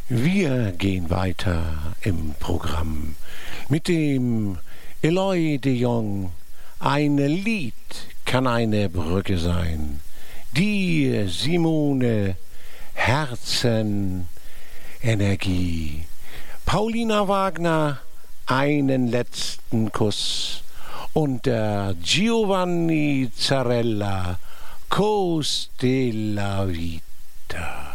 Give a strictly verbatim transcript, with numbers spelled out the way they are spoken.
Wir gehen weiter im Programm mit dem Eloy de Jong. Ein Lied kann eine Brücke sein. Die Simone Herzen Energie. Paulina Wagner, einen letzten Kuss. Und der Giovanni Zarella, Cos della Vita.